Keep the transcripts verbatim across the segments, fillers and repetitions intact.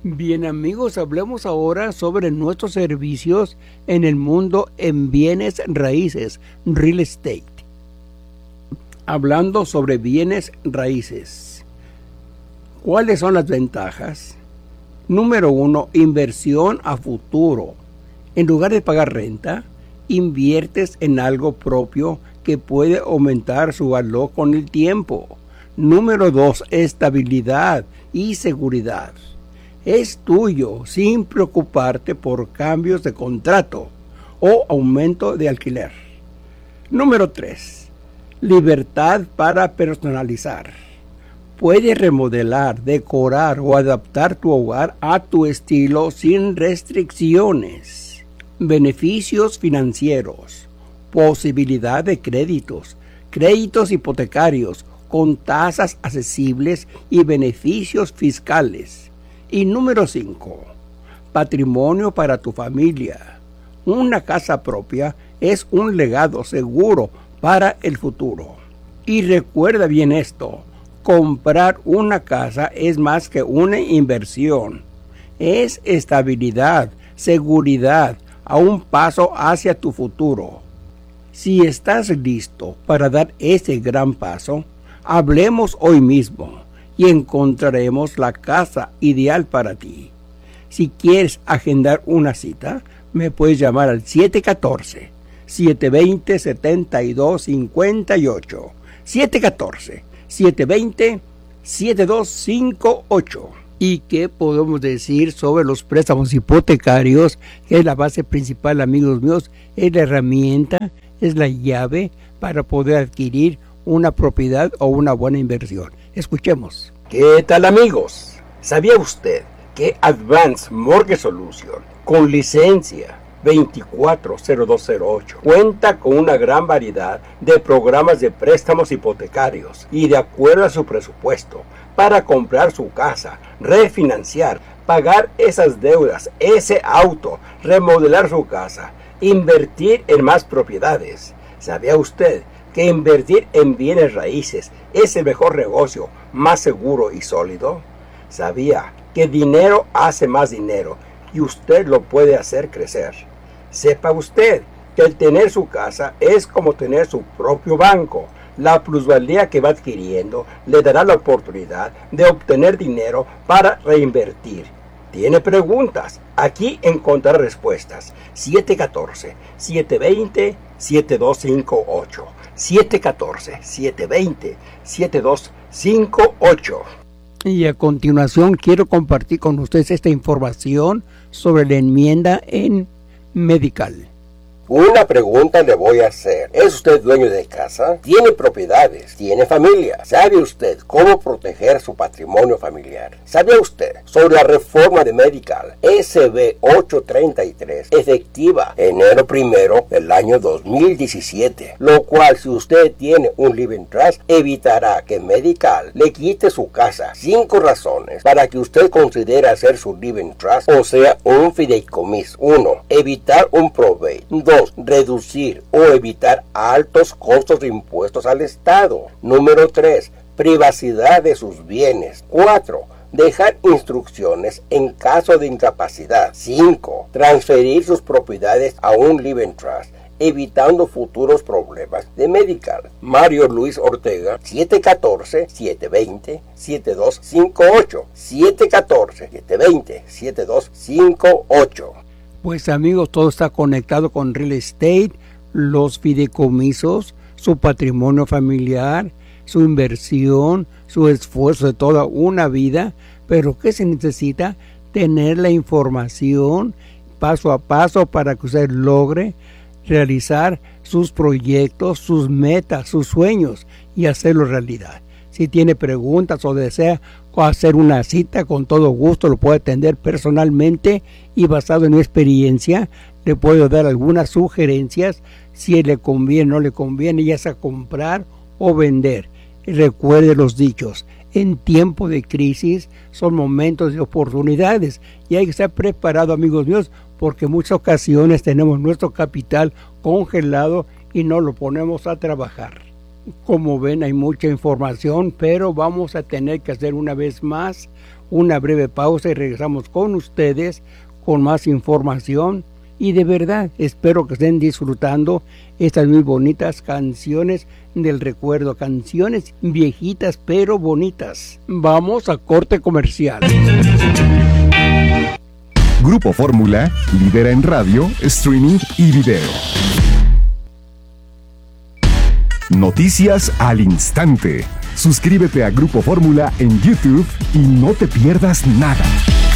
Bien amigos, hablemos ahora sobre nuestros servicios en el mundo en bienes raíces, real estate. Hablando sobre bienes raíces, ¿cuáles son las ventajas? Número uno, inversión a futuro. En lugar de pagar renta, inviertes en algo propio que puede aumentar su valor con el tiempo. Número dos, estabilidad y seguridad. Es tuyo sin preocuparte por cambios de contrato o aumento de alquiler. Número tres, libertad para personalizar. Puedes remodelar, decorar o adaptar tu hogar a tu estilo sin restricciones. Beneficios financieros. Posibilidad de créditos. Créditos hipotecarios con tasas accesibles y beneficios fiscales. Y número cinco. Patrimonio para tu familia. Una casa propia es un legado seguro para el futuro. Y recuerda bien esto. Comprar una casa es más que una inversión. Es estabilidad, seguridad, a un paso hacia tu futuro. Si estás listo para dar ese gran paso, hablemos hoy mismo y encontraremos la casa ideal para ti. Si quieres agendar una cita, me puedes llamar al siete uno cuatro, siete dos cero, siete dos cinco ocho. siete uno cuatro, siete dos cero, siete dos cinco ocho. ¿Y qué podemos decir sobre los préstamos hipotecarios? Que es la base principal, amigos míos, es la herramienta, es la llave para poder adquirir una propiedad o una buena inversión. Escuchemos. ¿Qué tal amigos? ¿Sabía usted que Advanced Mortgage Solution, con licencia veinticuatro cero dos cero ocho, cuenta con una gran variedad de programas de préstamos hipotecarios y de acuerdo a su presupuesto para comprar su casa, refinanciar, pagar esas deudas, ese auto, remodelar su casa, invertir en más propiedades? ¿Sabía usted que invertir en bienes raíces es el mejor negocio, más seguro y sólido? ¿Sabía que dinero hace más dinero y usted lo puede hacer crecer? Sepa usted que el tener su casa es como tener su propio banco. La plusvalía que va adquiriendo le dará la oportunidad de obtener dinero para reinvertir. ¿Tiene preguntas? Aquí encontrará respuestas. siete uno cuatro, siete dos cero, siete dos cinco ocho. siete uno cuatro, siete dos cero, siete dos cinco ocho. Y a continuación quiero compartir con ustedes esta información sobre la enmienda en Medical. Una pregunta le voy a hacer. ¿Es usted dueño de casa? ¿Tiene propiedades? ¿Tiene familia? ¿Sabe usted cómo proteger su patrimonio familiar? ¿Sabía usted sobre la reforma de Medical S B ochocientos treinta y tres, efectiva enero primero del año dos mil diecisiete? Lo cual, si usted tiene un living trust, evitará que Medical le quite su casa. Cinco razones para que usted considere hacer su living trust, o sea, un fideicomiso. uno. Evitar un probate. dos. Reducir o evitar altos costos de impuestos al Estado. Número tres. Privacidad de sus bienes. cuatro. Dejar instrucciones en caso de incapacidad. cinco. Transferir sus propiedades a un living trust, evitando futuros problemas de Medical. Mario Luis Ortega, siete uno cuatro, siete dos cero, siete dos cinco ocho. siete uno cuatro, siete dos cero, siete dos cinco ocho. Pues amigos, todo está conectado con real estate, los fideicomisos, su patrimonio familiar, su inversión, su esfuerzo de toda una vida. Pero ¿qué se necesita? Tener la información paso a paso para que usted logre realizar sus proyectos, sus metas, sus sueños y hacerlo realidad. Si tiene preguntas o desea hacer una cita, con todo gusto lo puedo atender personalmente y basado en mi experiencia le puedo dar algunas sugerencias si le conviene o no le conviene, ya sea comprar o vender. Y recuerde los dichos, en tiempo de crisis son momentos de oportunidades y hay que estar preparado, amigos míos, porque en muchas ocasiones tenemos nuestro capital congelado y no lo ponemos a trabajar. Como ven, hay mucha información, pero vamos a tener que hacer una vez más una breve pausa y regresamos con ustedes con más información. Y de verdad espero que estén disfrutando estas muy bonitas canciones del recuerdo, canciones viejitas pero bonitas. Vamos a corte comercial. Grupo Fórmula lidera en radio, streaming y video. Noticias al instante. Suscríbete a Grupo Fórmula en YouTube y no te pierdas nada.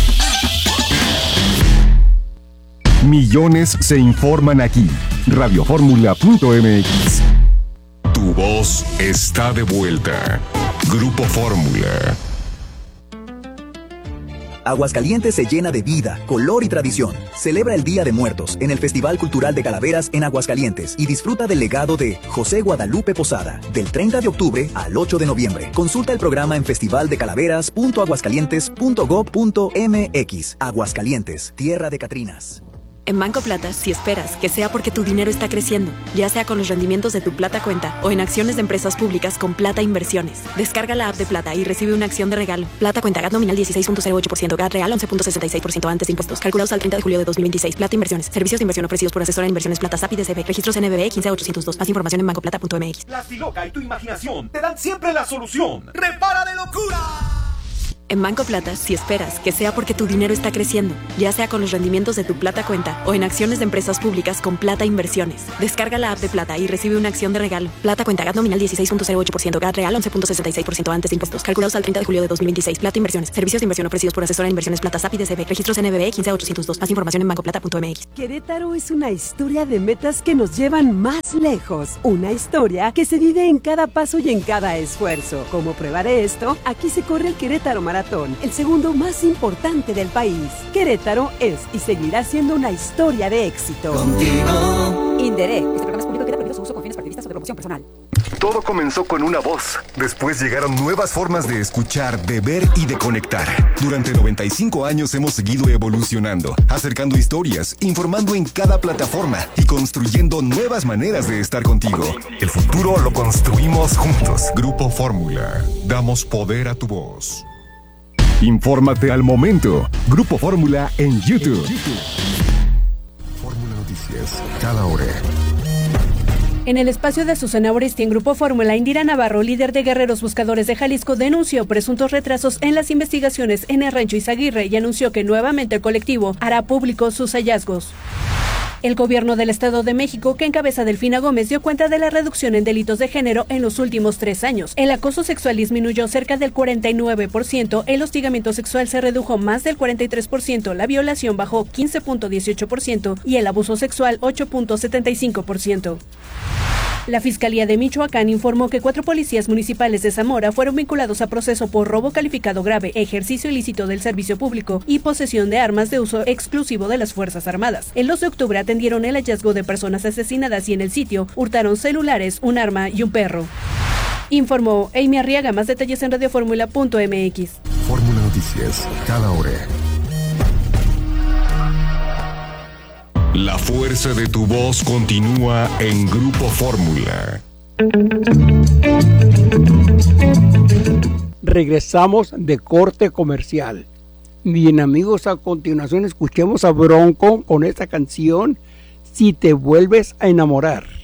Millones se informan aquí. radio fórmula punto m x. Tu voz está de vuelta. Grupo Fórmula. Aguascalientes se llena de vida, color y tradición. Celebra el Día de Muertos en el Festival Cultural de Calaveras en Aguascalientes y disfruta del legado de José Guadalupe Posada del treinta de octubre al ocho de noviembre. Consulta el programa en festival de calaveras punto aguascalientes punto gob punto m x. Aguascalientes, tierra de Catrinas. En Banco Plata, si esperas que sea porque tu dinero está creciendo, ya sea con los rendimientos de tu Plata Cuenta o en acciones de empresas públicas con Plata Inversiones. Descarga la app de Plata y recibe una acción de regalo. Plata Cuenta, G A T nominal dieciséis punto cero ocho por ciento, G A T real once punto sesenta y seis por ciento antes de impuestos. Calculados al treinta de julio de dos mil veintiséis. Plata Inversiones. Servicios de inversión ofrecidos por asesora de inversiones Plata S A P I D C B. Registros N B B quince ochocientos dos. Más información en banco plata punto m x. La Stiloca y tu imaginación te dan siempre la solución. ¡Repara de locura! En Banco Plata, si esperas que sea porque tu dinero está creciendo, ya sea con los rendimientos de tu Plata Cuenta o en acciones de empresas públicas con Plata Inversiones. Descarga la app de Plata y recibe una acción de regalo. Plata Cuenta, G A T nominal dieciséis punto cero ocho por ciento, G A T real once punto sesenta y seis por ciento antes de impuestos. Calculados al treinta de julio de dos mil veintiséis. Plata Inversiones. Servicios de inversión ofrecidos por asesora de inversiones Plata S A P I D C B. Registros N B B quince ochocientos dos. Más información en banco plata punto m x. Querétaro es una historia de metas que nos llevan más lejos. Una historia que se vive en cada paso y en cada esfuerzo. Como prueba de esto, aquí se corre el Querétaro Maratón, el segundo más importante del país. Querétaro es y seguirá siendo una historia de éxito. Contigo. Inderé. Este programa es público y queda prohibido su uso con fines partidistas o de promoción personal. Todo comenzó con una voz. Después llegaron nuevas formas de escuchar, de ver y de conectar. Durante noventa y cinco años hemos seguido evolucionando, acercando historias, informando en cada plataforma y construyendo nuevas maneras de estar contigo. El futuro lo construimos juntos. Grupo Fórmula. Damos poder a tu voz. Infórmate al momento. Grupo Fórmula en YouTube. Fórmula Noticias, cada hora. En el espacio de Susana Oresti en Grupo Fórmula, Indira Navarro, líder de Guerreros Buscadores de Jalisco, denunció presuntos retrasos en las investigaciones en el Rancho Izaguirre y anunció que nuevamente el colectivo hará público sus hallazgos. El gobierno del Estado de México, que encabeza Delfina Gómez, dio cuenta de la reducción en delitos de género en los últimos tres años. El acoso sexual disminuyó cerca del cuarenta y nueve por ciento, el hostigamiento sexual se redujo más del cuarenta y tres por ciento, la violación bajó quince punto dieciocho por ciento y el abuso sexual ocho punto setenta y cinco por ciento. La Fiscalía de Michoacán informó que cuatro policías municipales de Zamora fueron vinculados a proceso por robo calificado grave, ejercicio ilícito del servicio público y posesión de armas de uso exclusivo de las Fuerzas Armadas. El dos de octubre atendieron el hallazgo de personas asesinadas y en el sitio hurtaron celulares, un arma y un perro. Informó Amy Arriaga. Más detalles en radio fórmula punto m x. Fórmula Noticias, cada hora. La fuerza de tu voz continúa en Grupo Fórmula. Regresamos de corte comercial. Bien, amigos, a continuación escuchemos a Bronco con esta canción, Si te vuelves a enamorar.